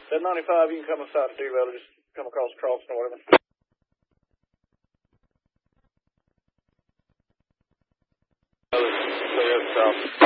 That 95, you can come inside the D-Valley, just come across the crossing or whatever. South.